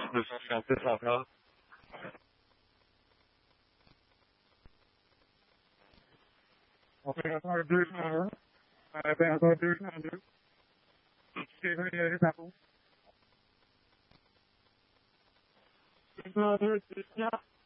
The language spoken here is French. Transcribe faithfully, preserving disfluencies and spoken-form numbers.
deux cent cinquante-sept encore. Opérateur deux cent un. Opérateur deux cent deux. C'est vrai, il y a des impôts. deux cent deux, c'est